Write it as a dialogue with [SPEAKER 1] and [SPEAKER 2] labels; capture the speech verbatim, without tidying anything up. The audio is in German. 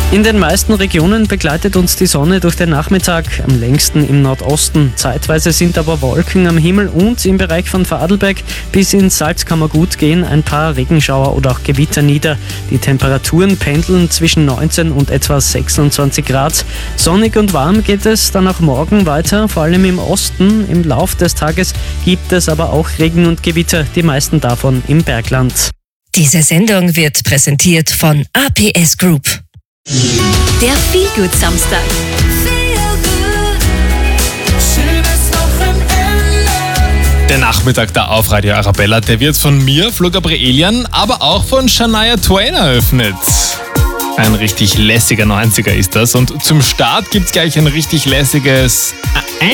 [SPEAKER 1] In den meisten Regionen begleitet uns die Sonne durch den Nachmittag, am längsten im Nordosten. Zeitweise sind aber Wolken am Himmel und im Bereich von Vorarlberg bis ins Salzkammergut gehen ein paar Regenschauer oder auch Gewitter nieder. Die Temperaturen pendeln zwischen neunzehn und etwa sechsundzwanzig Grad. Sonnig und warm geht es dann auch morgen weiter, vor allem im Osten. Im Lauf des Tages gibt es aber auch Regen und Gewitter, die meisten davon im Bergland.
[SPEAKER 2] Diese Sendung wird präsentiert von A P S Group.
[SPEAKER 3] Der Feelgood Samstag.
[SPEAKER 4] Der Nachmittag da auf Radio Arabella, der wird von mir, Flo Gabrielian, aber auch von Shania Twain eröffnet. Ein richtig lässiger neunziger ist das und zum Start gibt's gleich ein richtig lässiges